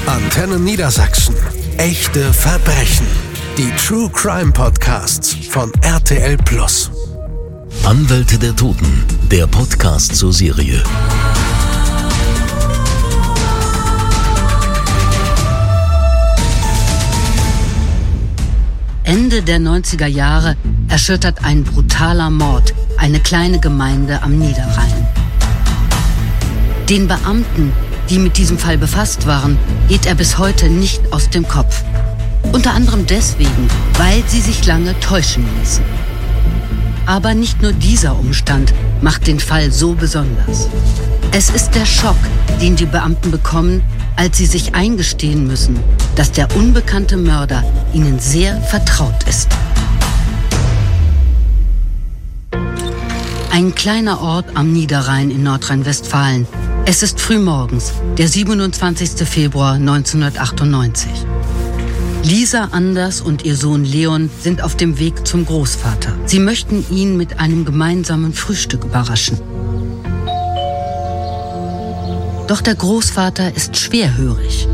Antenne Niedersachsen. Echte Verbrechen. Die True Crime Podcasts von RTL+. Anwälte der Toten. Der Podcast zur Serie. Ende der 90er Jahre erschüttert ein brutaler Mord eine kleine Gemeinde am Niederrhein. Den Beamten, die mit diesem Fall befasst waren, geht er bis heute nicht aus dem Kopf. Unter anderem deswegen, weil sie sich lange täuschen ließen. Aber nicht nur dieser Umstand macht den Fall so besonders. Es ist der Schock, den die Beamten bekommen, als sie sich eingestehen müssen, dass der unbekannte Mörder ihnen sehr vertraut ist. Ein kleiner Ort am Niederrhein in Nordrhein-Westfalen. Es ist frühmorgens, der 27. Februar 1998. Lisa Anders und ihr Sohn Leon sind auf dem Weg zum Großvater. Sie möchten ihn mit einem gemeinsamen Frühstück überraschen. Doch der Großvater ist schwerhörig.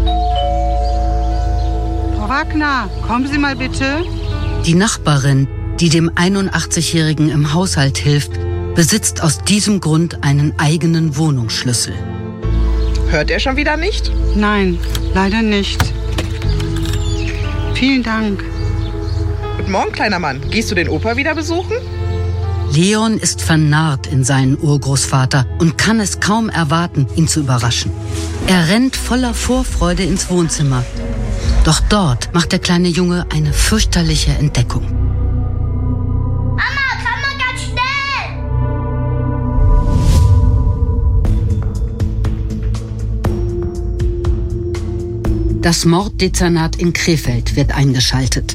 Frau Wagner, kommen Sie mal bitte. Die Nachbarin, die dem 81-Jährigen im Haushalt hilft, besitzt aus diesem Grund einen eigenen Wohnungsschlüssel. Hört er schon wieder nicht? Nein, leider nicht. Vielen Dank. Guten Morgen, kleiner Mann. Gehst du den Opa wieder besuchen? Leon ist vernarrt in seinen Urgroßvater und kann es kaum erwarten, ihn zu überraschen. Er rennt voller Vorfreude ins Wohnzimmer. Doch dort macht der kleine Junge eine fürchterliche Entdeckung. Mama, komm mal ganz schnell! Das Morddezernat in Krefeld wird eingeschaltet.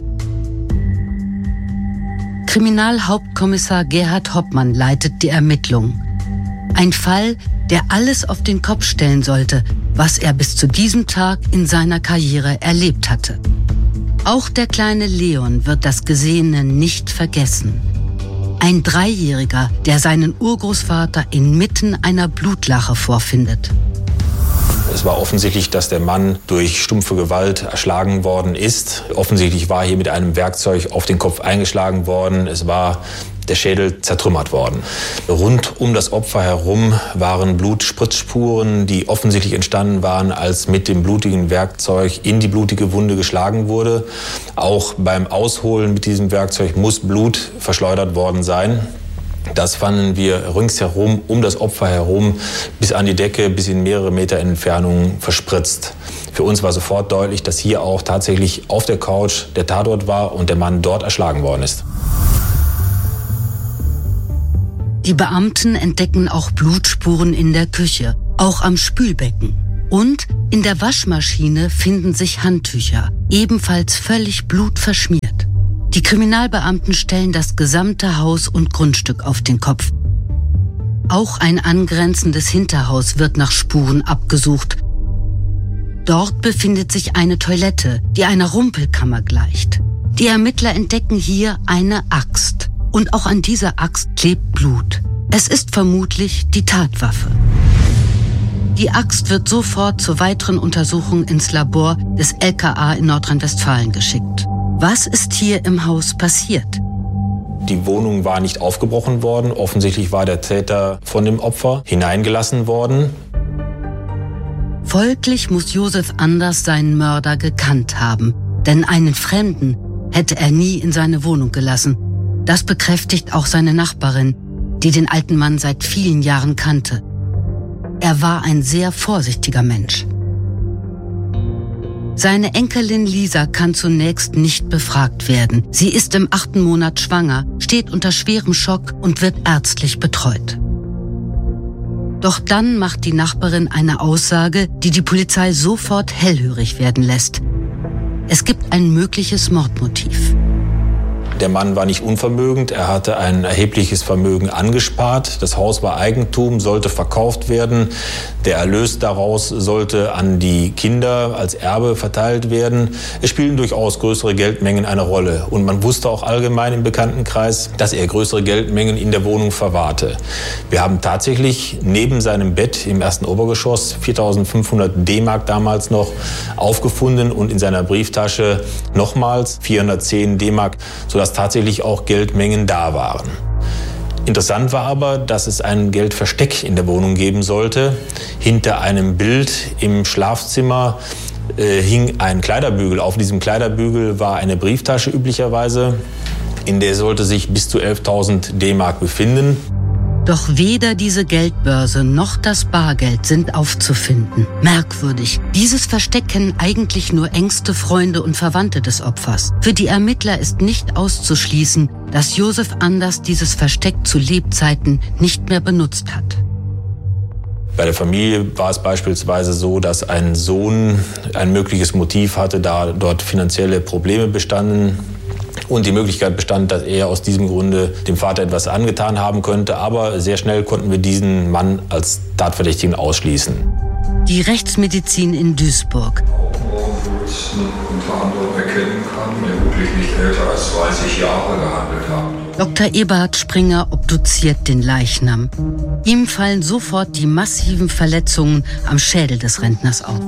Kriminalhauptkommissar Gerhard Hoppmann leitet die Ermittlungen. Ein Fall, der alles auf den Kopf stellen sollte, was er bis zu diesem Tag in seiner Karriere erlebt hatte. Auch der kleine Leon wird das Gesehene nicht vergessen. Ein Dreijähriger, der seinen Urgroßvater inmitten einer Blutlache vorfindet. Es war offensichtlich, dass der Mann durch stumpfe Gewalt erschlagen worden ist. Offensichtlich war hier mit einem Werkzeug auf den Kopf eingeschlagen worden. Es war der Schädel zertrümmert worden. Rund um das Opfer herum waren Blutspritzspuren, die offensichtlich entstanden waren, als mit dem blutigen Werkzeug in die blutige Wunde geschlagen wurde. Auch beim Ausholen mit diesem Werkzeug muss Blut verschleudert worden sein. Das fanden wir ringsherum, um das Opfer herum, bis an die Decke, bis in mehrere Meter Entfernung verspritzt. Für uns war sofort deutlich, dass hier auch tatsächlich auf der Couch der Tatort war und der Mann dort erschlagen worden ist. Die Beamten entdecken auch Blutspuren in der Küche, auch am Spülbecken. Und in der Waschmaschine finden sich Handtücher, ebenfalls völlig blutverschmiert. Die Kriminalbeamten stellen das gesamte Haus und Grundstück auf den Kopf. Auch ein angrenzendes Hinterhaus wird nach Spuren abgesucht. Dort befindet sich eine Toilette, die einer Rumpelkammer gleicht. Die Ermittler entdecken hier eine Axt. Und auch an dieser Axt klebt Blut. Es ist vermutlich die Tatwaffe. Die Axt wird sofort zur weiteren Untersuchung ins Labor des LKA in Nordrhein-Westfalen geschickt. Was ist hier im Haus passiert? Die Wohnung war nicht aufgebrochen worden. Offensichtlich war der Täter von dem Opfer hineingelassen worden. Folglich muss Josef Anders seinen Mörder gekannt haben. Denn einen Fremden hätte er nie in seine Wohnung gelassen. Das bekräftigt auch seine Nachbarin, die den alten Mann seit vielen Jahren kannte. Er war ein sehr vorsichtiger Mensch. Seine Enkelin Lisa kann zunächst nicht befragt werden. Sie ist im 8. Monat schwanger, steht unter schwerem Schock und wird ärztlich betreut. Doch dann macht die Nachbarin eine Aussage, die die Polizei sofort hellhörig werden lässt. Es gibt ein mögliches Mordmotiv. Der Mann war nicht unvermögend, er hatte ein erhebliches Vermögen angespart. Das Haus war Eigentum, sollte verkauft werden. Der Erlös daraus sollte an die Kinder als Erbe verteilt werden. Es spielten durchaus größere Geldmengen eine Rolle. Und man wusste auch allgemein im Bekanntenkreis, dass er größere Geldmengen in der Wohnung verwahrte. Wir haben tatsächlich neben seinem Bett im ersten Obergeschoss 4.500 D-Mark damals noch aufgefunden und in seiner Brieftasche nochmals 410 D-Mark, sodass tatsächlich auch Geldmengen da waren. Interessant war aber, dass es ein Geldversteck in der Wohnung geben sollte. Hinter einem Bild im Schlafzimmer hing ein Kleiderbügel. Auf diesem Kleiderbügel war eine Brieftasche üblicherweise. In der sollte sich bis zu 11.000 D-Mark befinden. Doch weder diese Geldbörse noch das Bargeld sind aufzufinden. Merkwürdig. Dieses Versteck kennen eigentlich nur engste Freunde und Verwandte des Opfers. Für die Ermittler ist nicht auszuschließen, dass Josef Anders dieses Versteck zu Lebzeiten nicht mehr benutzt hat. Bei der Familie war es beispielsweise so, dass ein Sohn ein mögliches Motiv hatte, da dort finanzielle Probleme bestanden. Und die Möglichkeit bestand, dass er aus diesem Grunde dem Vater etwas angetan haben könnte. Aber sehr schnell konnten wir diesen Mann als Tatverdächtigen ausschließen. Die Rechtsmedizin in Duisburg. Unter anderem erkennen kann, vermutlich nicht älter als 30 Jahre gehandelt haben. Dr. Eberhard Springer obduziert den Leichnam. Ihm fallen sofort die massiven Verletzungen am Schädel des Rentners auf.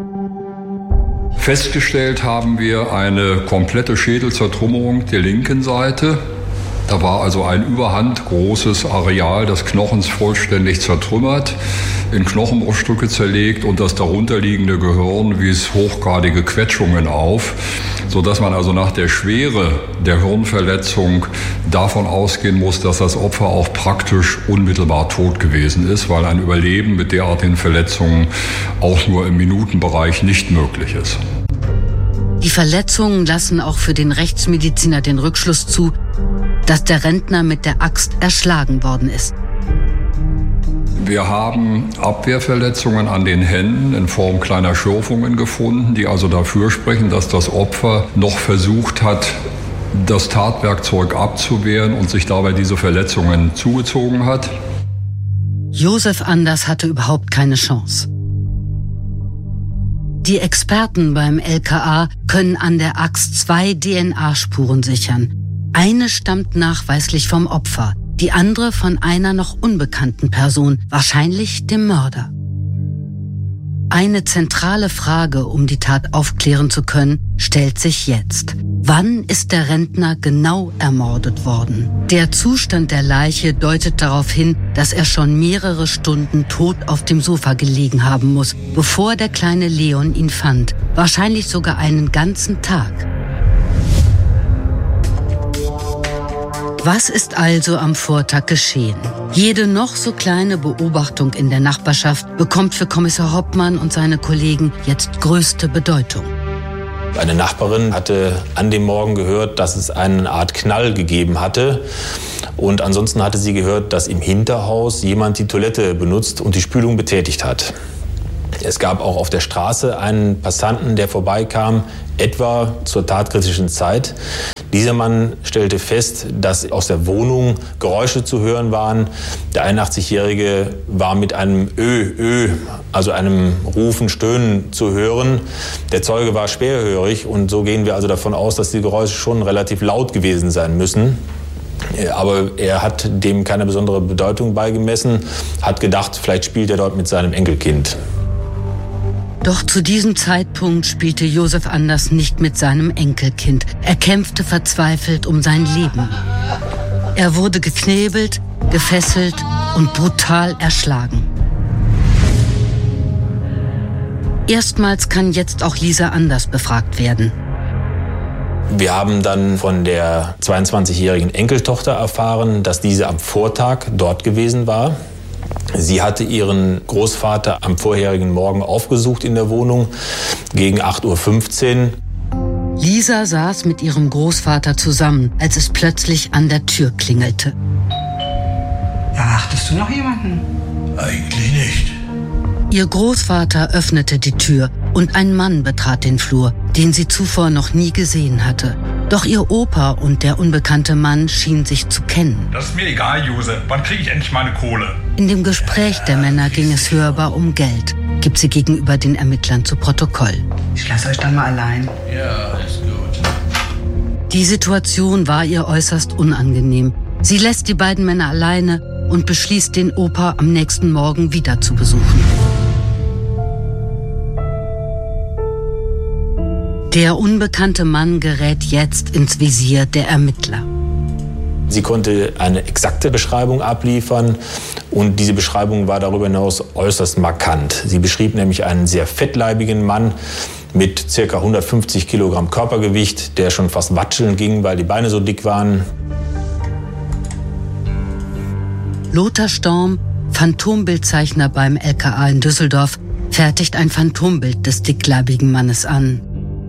Festgestellt haben wir eine komplette Schädelzertrümmerung der linken Seite. Da war also ein überhand großes Areal des Knochens vollständig zertrümmert, in Knochenbruchstücke zerlegt und das darunterliegende Gehirn wies hochgradige Quetschungen auf, sodass man also nach der Schwere der Hirnverletzung davon ausgehen muss, dass das Opfer auch praktisch unmittelbar tot gewesen ist, weil ein Überleben mit derartigen Verletzungen auch nur im Minutenbereich nicht möglich ist. Die Verletzungen lassen auch für den Rechtsmediziner den Rückschluss zu, dass der Rentner mit der Axt erschlagen worden ist. Wir haben Abwehrverletzungen an den Händen in Form kleiner Schürfungen gefunden, die also dafür sprechen, dass das Opfer noch versucht hat, das Tatwerkzeug abzuwehren und sich dabei diese Verletzungen zugezogen hat. Josef Anders hatte überhaupt keine Chance. Die Experten beim LKA können an der Axt 2 DNA-Spuren sichern. Eine stammt nachweislich vom Opfer, die andere von einer noch unbekannten Person, wahrscheinlich dem Mörder. Eine zentrale Frage, um die Tat aufklären zu können, stellt sich jetzt. Wann ist der Rentner genau ermordet worden? Der Zustand der Leiche deutet darauf hin, dass er schon mehrere Stunden tot auf dem Sofa gelegen haben muss, bevor der kleine Leon ihn fand. Wahrscheinlich sogar einen ganzen Tag. Was ist also am Vortag geschehen? Jede noch so kleine Beobachtung in der Nachbarschaft bekommt für Kommissar Hoppmann und seine Kollegen jetzt größte Bedeutung. Eine Nachbarin hatte an dem Morgen gehört, dass es eine Art Knall gegeben hatte. Und ansonsten hatte sie gehört, dass im Hinterhaus jemand die Toilette benutzt und die Spülung betätigt hat. Es gab auch auf der Straße einen Passanten, der vorbeikam, etwa zur tatkritischen Zeit. Dieser Mann stellte fest, dass aus der Wohnung Geräusche zu hören waren. Der 81-Jährige war mit einem also einem Rufen, Stöhnen zu hören. Der Zeuge war schwerhörig und so gehen wir also davon aus, dass die Geräusche schon relativ laut gewesen sein müssen. Aber er hat dem keine besondere Bedeutung beigemessen, hat gedacht, vielleicht spielt er dort mit seinem Enkelkind. Doch zu diesem Zeitpunkt spielte Josef Anders nicht mit seinem Enkelkind. Er kämpfte verzweifelt um sein Leben. Er wurde geknebelt, gefesselt und brutal erschlagen. Erstmals kann jetzt auch Lisa Anders befragt werden. Wir haben dann von der 22-jährigen Enkeltochter erfahren, dass diese am Vortag dort gewesen war. Sie hatte ihren Großvater am vorherigen Morgen aufgesucht in der Wohnung gegen 8:15 Uhr. Lisa saß mit ihrem Großvater zusammen, als es plötzlich an der Tür klingelte. Erachtest du noch jemanden? Eigentlich nicht. Ihr Großvater öffnete die Tür und ein Mann betrat den Flur, den sie zuvor noch nie gesehen hatte. Doch ihr Opa und der unbekannte Mann schienen sich zu kennen. Das ist mir egal, Jose. Wann kriege ich endlich meine Kohle? In dem Gespräch der Männer ging es hörbar um Geld, gibt sie gegenüber den Ermittlern zu Protokoll. Ich lasse euch dann mal allein. Ja, ist gut. Die Situation war ihr äußerst unangenehm. Sie lässt die beiden Männer alleine und beschließt, den Opa am nächsten Morgen wieder zu besuchen. Der unbekannte Mann gerät jetzt ins Visier der Ermittler. Sie konnte eine exakte Beschreibung abliefern und diese Beschreibung war darüber hinaus äußerst markant. Sie beschrieb nämlich einen sehr fettleibigen Mann mit ca. 150 Kilogramm Körpergewicht, der schon fast watscheln ging, weil die Beine so dick waren. Lothar Storm, Phantombildzeichner beim LKA in Düsseldorf, fertigt ein Phantombild des dickleibigen Mannes an.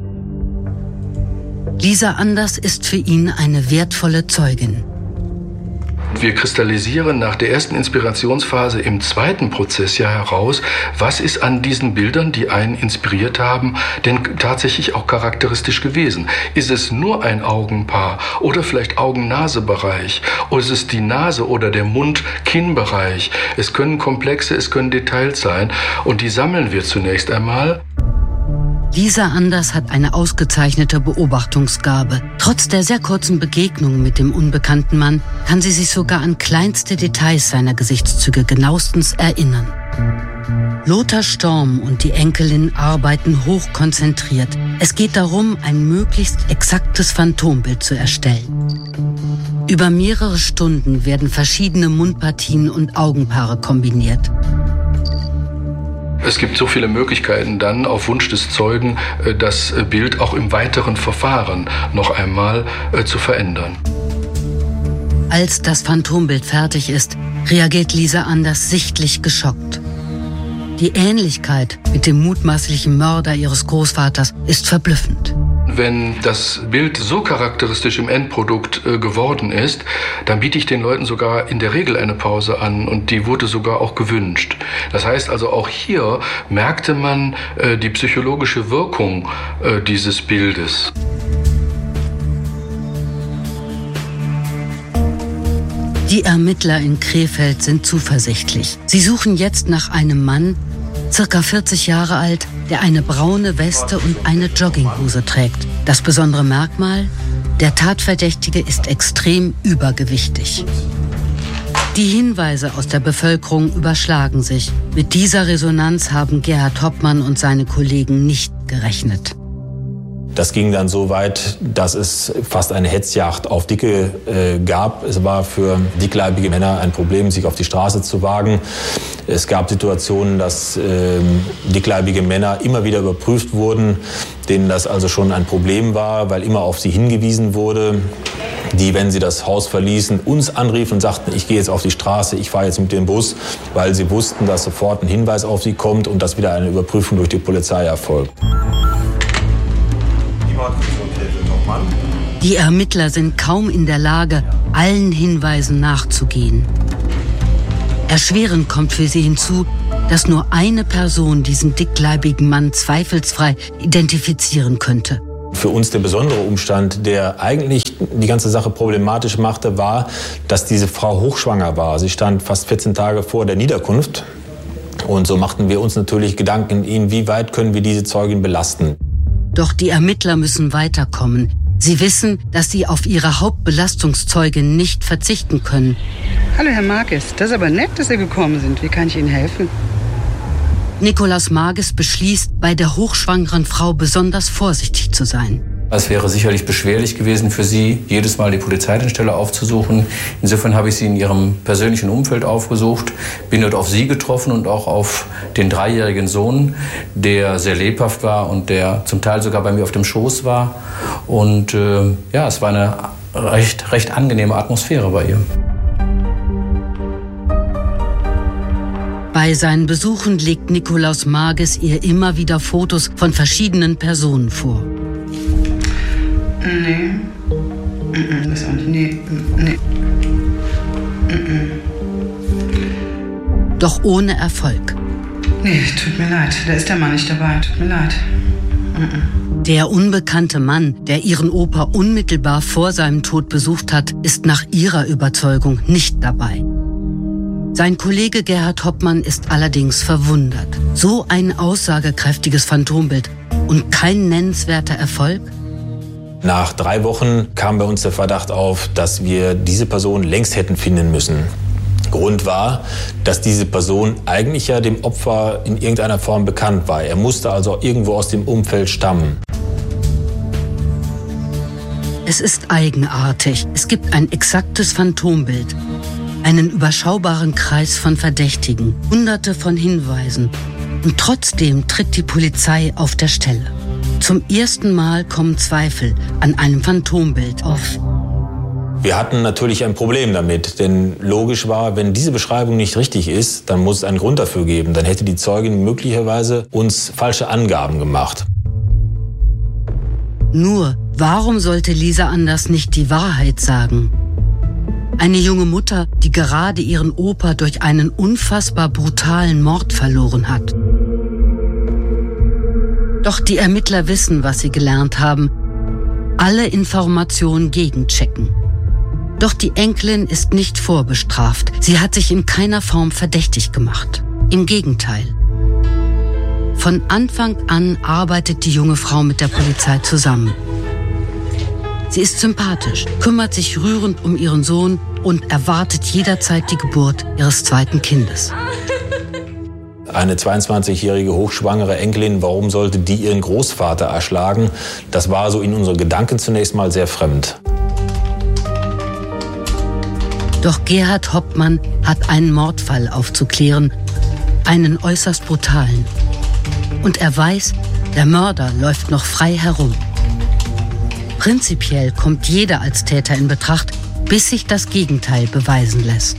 Lisa Anders ist für ihn eine wertvolle Zeugin. Wir kristallisieren nach der ersten Inspirationsphase im zweiten Prozess ja heraus, was ist an diesen Bildern, die einen inspiriert haben, denn tatsächlich auch charakteristisch gewesen. Ist es nur ein Augenpaar oder vielleicht Augen-Nase-Bereich? Oder ist es die Nase oder der Mund-Kinn-Bereich? Es können Komplexe, es können Details sein und die sammeln wir zunächst einmal. Lisa Anders hat eine ausgezeichnete Beobachtungsgabe. Trotz der sehr kurzen Begegnung mit dem unbekannten Mann kann sie sich sogar an kleinste Details seiner Gesichtszüge genauestens erinnern. Lothar Storm und die Enkelin arbeiten hochkonzentriert. Es geht darum, ein möglichst exaktes Phantombild zu erstellen. Über mehrere Stunden werden verschiedene Mundpartien und Augenpaare kombiniert. Es gibt so viele Möglichkeiten dann, auf Wunsch des Zeugen, das Bild auch im weiteren Verfahren noch einmal zu verändern. Als das Phantombild fertig ist, reagiert Lisa Anders sichtlich geschockt. Die Ähnlichkeit mit dem mutmaßlichen Mörder ihres Großvaters ist verblüffend. Wenn das Bild so charakteristisch im Endprodukt geworden ist, dann biete ich den Leuten sogar in der Regel eine Pause an und die wurde sogar auch gewünscht. Das heißt also, auch hier merkte man die psychologische Wirkung dieses Bildes. Die Ermittler in Krefeld sind zuversichtlich. Sie suchen jetzt nach einem Mann, circa 40 Jahre alt, der eine braune Weste und eine Jogginghose trägt. Das besondere Merkmal? Der Tatverdächtige ist extrem übergewichtig. Die Hinweise aus der Bevölkerung überschlagen sich. Mit dieser Resonanz haben Gerhard Hoppmann und seine Kollegen nicht gerechnet. Das ging dann so weit, dass es fast eine Hetzjagd auf Dicke gab. Es war für dickleibige Männer ein Problem, sich auf die Straße zu wagen. Es gab Situationen, dass dickleibige Männer immer wieder überprüft wurden, denen das also schon ein Problem war, weil immer auf sie hingewiesen wurde, die, wenn sie das Haus verließen, uns anriefen und sagten, ich gehe jetzt auf die Straße, ich fahre jetzt mit dem Bus, weil sie wussten, dass sofort ein Hinweis auf sie kommt und dass wieder eine Überprüfung durch die Polizei erfolgt. Die Ermittler sind kaum in der Lage, allen Hinweisen nachzugehen. Erschwerend kommt für sie hinzu, dass nur eine Person diesen dickleibigen Mann zweifelsfrei identifizieren könnte. Für uns der besondere Umstand, der eigentlich die ganze Sache problematisch machte, war, dass diese Frau hochschwanger war. Sie stand fast 14 Tage vor der Niederkunft. Und so machten wir uns natürlich Gedanken, inwieweit können wir diese Zeugin belasten. Doch die Ermittler müssen weiterkommen. Sie wissen, dass sie auf ihre Hauptbelastungszeugin nicht verzichten können. Hallo, Herr Marques. Das ist aber nett, dass Sie gekommen sind. Wie kann ich Ihnen helfen? Nikolaus Marques beschließt, bei der hochschwangeren Frau besonders vorsichtig zu sein. Es wäre sicherlich beschwerlich gewesen für sie, jedes Mal die Polizeidienststelle aufzusuchen. Insofern habe ich sie in ihrem persönlichen Umfeld aufgesucht, bin dort auf sie getroffen und auch auf den 3-jährigen Sohn, der sehr lebhaft war und der zum Teil sogar bei mir auf dem Schoß war. Und ja, es war eine recht angenehme Atmosphäre bei ihr. Bei seinen Besuchen legt Nikolaus Marques ihr immer wieder Fotos von verschiedenen Personen vor. Nee. Das auch nicht. Nee. Doch ohne Erfolg. Nee, tut mir leid. Da ist der Mann nicht dabei. Tut mir leid. Der unbekannte Mann, der ihren Opa unmittelbar vor seinem Tod besucht hat, ist nach ihrer Überzeugung nicht dabei. Sein Kollege Gerhard Hoppmann ist allerdings verwundert. So ein aussagekräftiges Phantombild und kein nennenswerter Erfolg? Nach 3 Wochen kam bei uns der Verdacht auf, dass wir diese Person längst hätten finden müssen. Grund war, dass diese Person eigentlich ja dem Opfer in irgendeiner Form bekannt war. Er musste also irgendwo aus dem Umfeld stammen. Es ist eigenartig. Es gibt ein exaktes Phantombild. Einen überschaubaren Kreis von Verdächtigen, Hunderte von Hinweisen. Und trotzdem tritt die Polizei auf der Stelle. Zum ersten Mal kommen Zweifel an einem Phantombild auf. Wir hatten natürlich ein Problem damit, denn logisch war, wenn diese Beschreibung nicht richtig ist, dann muss es einen Grund dafür geben. Dann hätte die Zeugin möglicherweise uns falsche Angaben gemacht. Nur, warum sollte Lisa Anders nicht die Wahrheit sagen? Eine junge Mutter, die gerade ihren Opa durch einen unfassbar brutalen Mord verloren hat. Doch die Ermittler wissen, was sie gelernt haben. Alle Informationen gegenchecken. Doch die Enkelin ist nicht vorbestraft. Sie hat sich in keiner Form verdächtig gemacht. Im Gegenteil. Von Anfang an arbeitet die junge Frau mit der Polizei zusammen. Sie ist sympathisch, kümmert sich rührend um ihren Sohn und erwartet jederzeit die Geburt ihres zweiten Kindes. Eine 22-jährige hochschwangere Enkelin, warum sollte die ihren Großvater erschlagen? Das war so in unseren Gedanken zunächst mal sehr fremd. Doch Gerhard Hoppmann hat einen Mordfall aufzuklären, einen äußerst brutalen. Und er weiß, der Mörder läuft noch frei herum. Prinzipiell kommt jeder als Täter in Betracht, bis sich das Gegenteil beweisen lässt.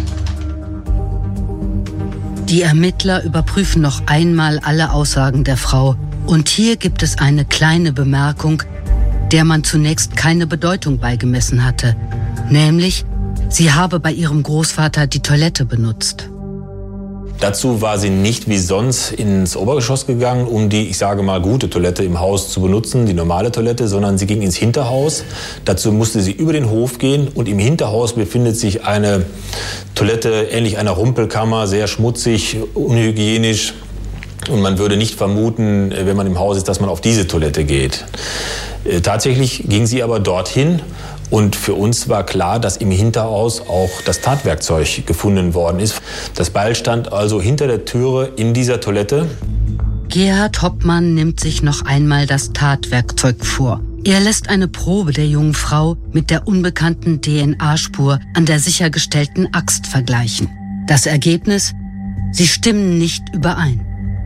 Die Ermittler überprüfen noch einmal alle Aussagen der Frau. Und hier gibt es eine kleine Bemerkung, der man zunächst keine Bedeutung beigemessen hatte. Nämlich, sie habe bei ihrem Großvater die Toilette benutzt. Dazu war sie nicht wie sonst ins Obergeschoss gegangen, um die, ich sage mal, gute Toilette im Haus zu benutzen, die normale Toilette, sondern sie ging ins Hinterhaus. Dazu musste sie über den Hof gehen und im Hinterhaus befindet sich eine Toilette, ähnlich einer Rumpelkammer, sehr schmutzig, unhygienisch. Und man würde nicht vermuten, wenn man im Haus ist, dass man auf diese Toilette geht. Tatsächlich ging sie aber dorthin. Und für uns war klar, dass im Hinterhaus auch das Tatwerkzeug gefunden worden ist. Das Beil stand also hinter der Türe in dieser Toilette. Gerhard Hoppmann nimmt sich noch einmal das Tatwerkzeug vor. Er lässt eine Probe der jungen Frau mit der unbekannten DNA-Spur an der sichergestellten Axt vergleichen. Das Ergebnis? Sie stimmen nicht überein.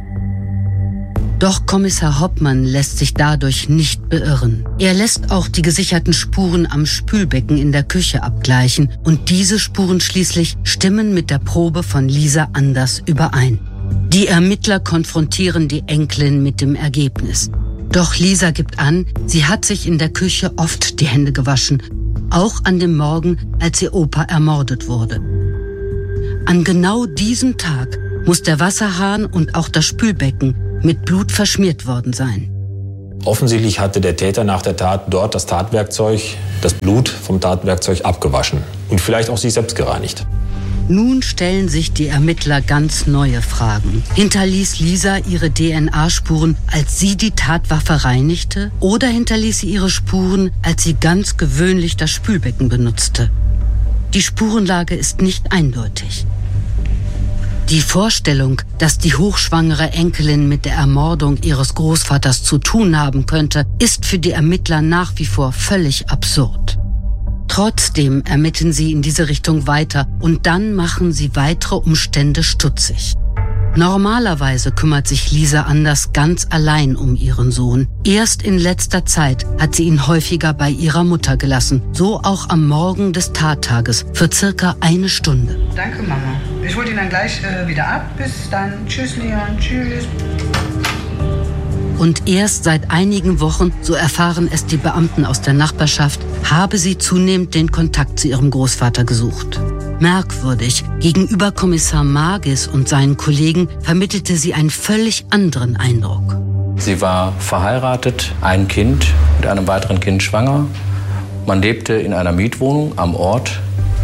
Doch Kommissar Hoppmann lässt sich dadurch nicht beirren. Er lässt auch die gesicherten Spuren am Spülbecken in der Küche abgleichen und diese Spuren schließlich stimmen mit der Probe von Lisa Anders überein. Die Ermittler konfrontieren die Enkelin mit dem Ergebnis. Doch Lisa gibt an, sie hat sich in der Küche oft die Hände gewaschen, auch an dem Morgen, als ihr Opa ermordet wurde. An genau diesem Tag muss der Wasserhahn und auch das Spülbecken mit Blut verschmiert worden sein. Offensichtlich hatte der Täter nach der Tat dort das Blut vom Tatwerkzeug abgewaschen und vielleicht auch sich selbst gereinigt. Nun stellen sich die Ermittler ganz neue Fragen. Hinterließ Lisa ihre DNA-Spuren, als sie die Tatwaffe reinigte? Oder hinterließ sie ihre Spuren, als sie ganz gewöhnlich das Spülbecken benutzte? Die Spurenlage ist nicht eindeutig. Die Vorstellung, dass die hochschwangere Enkelin mit der Ermordung ihres Großvaters zu tun haben könnte, ist für die Ermittler nach wie vor völlig absurd. Trotzdem ermitteln sie in diese Richtung weiter und dann machen sie weitere Umstände stutzig. Normalerweise kümmert sich Lisa Anders ganz allein um ihren Sohn. Erst in letzter Zeit hat sie ihn häufiger bei ihrer Mutter gelassen. So auch am Morgen des Tattages für circa 1 Stunde. Danke, Mama. Ich hole ihn dann gleich wieder ab. Bis dann. Tschüss, Leon. Tschüss. Und erst seit einigen Wochen, so erfahren es die Beamten aus der Nachbarschaft, habe sie zunehmend den Kontakt zu ihrem Großvater gesucht. Merkwürdig, gegenüber Kommissar Magis und seinen Kollegen vermittelte sie einen völlig anderen Eindruck. Sie war verheiratet, ein Kind, mit einem weiteren Kind schwanger. Man lebte in einer Mietwohnung am Ort.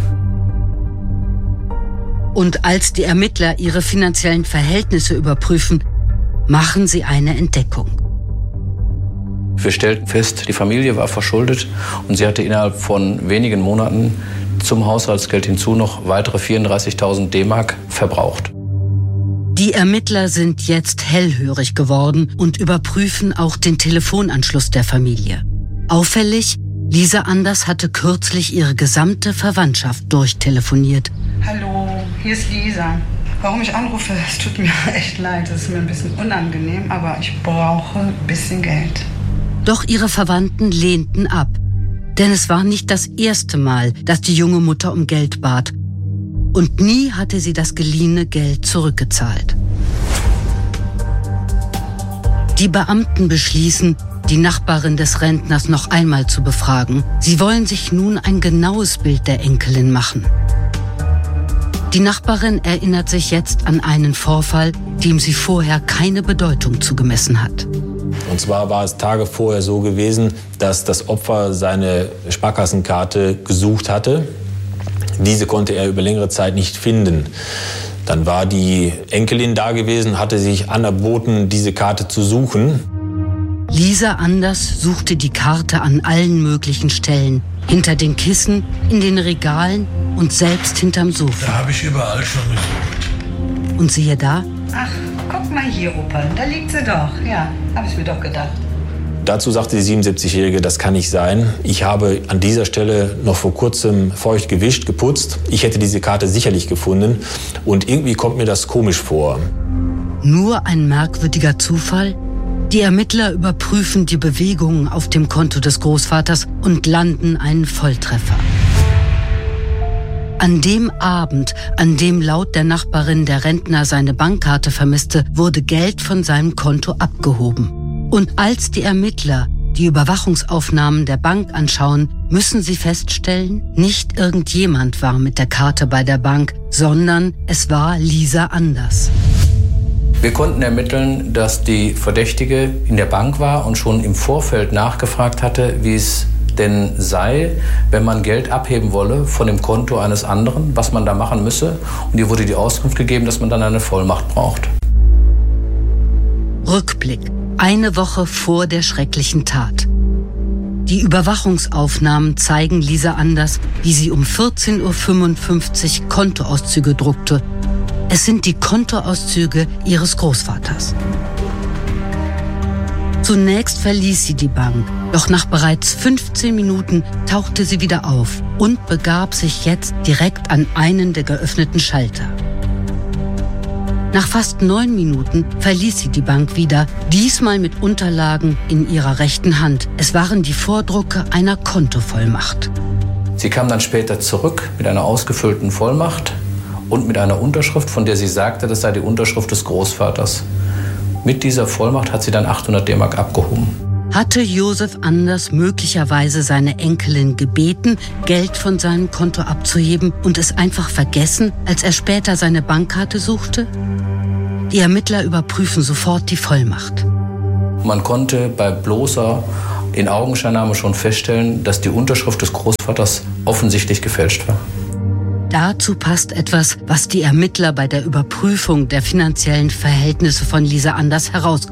Und als die Ermittler ihre finanziellen Verhältnisse überprüfen, machen sie eine Entdeckung. Wir stellten fest, die Familie war verschuldet und sie hatte innerhalb von wenigen Monaten zum Haushaltsgeld hinzu noch weitere 34.000 D-Mark verbraucht. Die Ermittler sind jetzt hellhörig geworden und überprüfen auch den Telefonanschluss der Familie. Auffällig, Lisa Anders hatte kürzlich ihre gesamte Verwandtschaft durchtelefoniert. Hallo, hier ist Lisa. Warum ich anrufe, es tut mir echt leid. Es ist mir ein bisschen unangenehm, aber ich brauche ein bisschen Geld. Doch ihre Verwandten lehnten ab. Denn es war nicht das erste Mal, dass die junge Mutter um Geld bat. Und nie hatte sie das geliehene Geld zurückgezahlt. Die Beamten beschließen, die Nachbarin des Rentners noch einmal zu befragen. Sie wollen sich nun ein genaues Bild der Enkelin machen. Die Nachbarin erinnert sich jetzt an einen Vorfall, dem sie vorher keine Bedeutung zugemessen hat. Und zwar war es Tage vorher so gewesen, dass das Opfer seine Sparkassenkarte gesucht hatte. Diese konnte er über längere Zeit nicht finden. Dann war die Enkelin da gewesen, hatte sich anerboten, diese Karte zu suchen. Lisa Anders suchte die Karte an allen möglichen Stellen. Hinter den Kissen, in den Regalen und selbst hinterm Sofa. Da habe ich überall schon gesucht. Und siehe da. Ach, guck mal hier, Opa, da liegt sie doch. Ja, habe ich mir doch gedacht. Dazu sagte die 77-Jährige, das kann nicht sein. Ich habe an dieser Stelle noch vor kurzem feucht gewischt, geputzt. Ich hätte diese Karte sicherlich gefunden. Und irgendwie kommt mir das komisch vor. Nur ein merkwürdiger Zufall? Die Ermittler überprüfen die Bewegungen auf dem Konto des Großvaters und landen einen Volltreffer. An dem Abend, an dem laut der Nachbarin der Rentner seine Bankkarte vermisste, wurde Geld von seinem Konto abgehoben. Und als die Ermittler die Überwachungsaufnahmen der Bank anschauen, müssen sie feststellen, nicht irgendjemand war mit der Karte bei der Bank, sondern es war Lisa Anders. Wir konnten ermitteln, dass die Verdächtige in der Bank war und schon im Vorfeld nachgefragt hatte, wie es denn sei, wenn man Geld abheben wolle von dem Konto eines anderen, was man da machen müsse. Und ihr wurde die Auskunft gegeben, dass man dann eine Vollmacht braucht. Rückblick. Eine Woche vor der schrecklichen Tat. Die Überwachungsaufnahmen zeigen Lisa Anders, wie sie um 14:55 Uhr Kontoauszüge druckte. Es sind die Kontoauszüge ihres Großvaters. Zunächst verließ sie die Bank, doch nach bereits 15 Minuten tauchte sie wieder auf und begab sich jetzt direkt an einen der geöffneten Schalter. Nach fast 9 Minuten verließ sie die Bank wieder, diesmal mit Unterlagen in ihrer rechten Hand. Es waren die Vordrucke einer Kontovollmacht. Sie kam dann später zurück mit einer ausgefüllten Vollmacht und mit einer Unterschrift, von der sie sagte, das sei die Unterschrift des Großvaters. Mit dieser Vollmacht hat sie dann 800 D-Mark abgehoben. Hatte Josef Anders möglicherweise seine Enkelin gebeten, Geld von seinem Konto abzuheben und es einfach vergessen, als er später seine Bankkarte suchte? Die Ermittler überprüfen sofort die Vollmacht. Man konnte bei bloßer Inaugenscheinnahme schon feststellen, dass die Unterschrift des Großvaters offensichtlich gefälscht war. Dazu passt etwas, was die Ermittler bei der Überprüfung der finanziellen Verhältnisse von Lisa Anders herausgefunden haben.